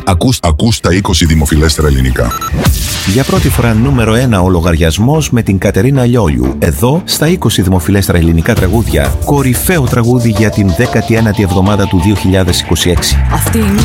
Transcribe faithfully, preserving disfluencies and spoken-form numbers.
Ακούς, ακούς τα είκοσι δημοφιλέστερα ελληνικά. Για πρώτη φορά νούμερο ένα ο λογαριασμός με την Κατερίνα Λιόλιου. Εδώ στα είκοσι δημοφιλέστερα ελληνικά τραγούδια. Κορυφαίο τραγούδι για την δέκατη ένατη εβδομάδα του δύο χιλιάδες είκοσι έξι. Αυτή είναι